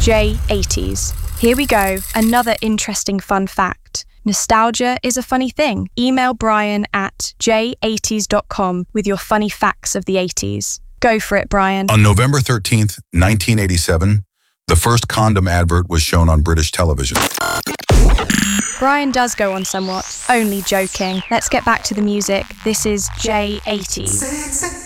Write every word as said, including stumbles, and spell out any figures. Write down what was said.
J eighties. Here we go, another interesting fun fact. Nostalgia is a funny thing. Email Brian at j eighties dot com with your funny facts of the eighties. Go for it, Brian. On November thirteenth, nineteen eighty-seven, the first condom advert was shown on British television. Brian does go on somewhat. Only joking. Let's get back to the music. This is J eighties.